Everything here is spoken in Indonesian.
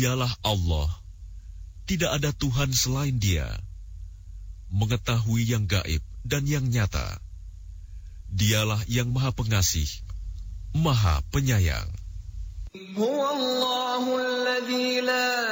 Dialah Allah, tidak ada Tuhan selain Dia, mengetahui yang gaib dan yang nyata. Dialah yang Maha Pengasih, Maha Penyayang. Huwallahu alladzi la